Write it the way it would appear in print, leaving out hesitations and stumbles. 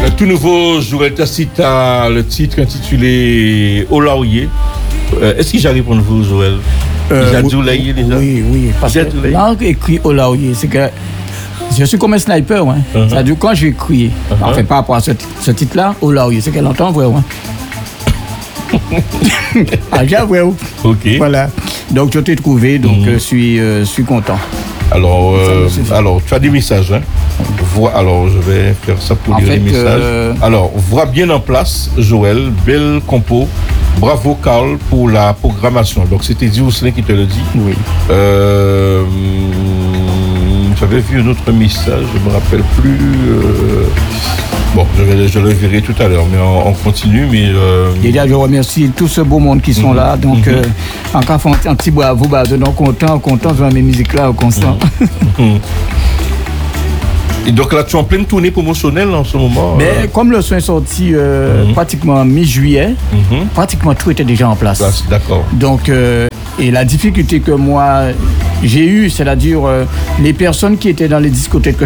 Tout nouveau, Joël Tacita, le titre intitulé Au Laurier. Est-ce que j'arrive pour vous, Joël? Déjà déjà? Oui. Parce que là, écrit Au Laurier, c'est que je suis comme un sniper. Hein. Ça veut dire quand j'écris, enfin par rapport à ce titre-là, Au Laurier, c'est qu'elle entend vrai. Hein. J'avoue. Ok. Voilà. Donc, je t'ai trouvé, donc je suis content. Alors, tu as des messages, hein? Alors, je vais faire ça pour lire les messages. Alors, vois bien en place, Joël, belle compo. Bravo, Carl, pour la programmation. Donc, c'était Diousselin qui te le dit. Oui. J'avais vu un autre message, je ne me rappelle plus. Bon, je le verrai tout à l'heure, mais on continue. Mais déjà, je remercie tout ce beau monde qui sont là. Donc, encore un petit bravo, donc content de mes musiques là au constant. Et donc là, tu es en pleine tournée promotionnelle en ce moment. Mais comme le son est sorti pratiquement mi-juillet, pratiquement tout était déjà en place. D'accord. Donc, et la difficulté que moi j'ai eue, c'est-à-dire les personnes qui étaient dans les discothèques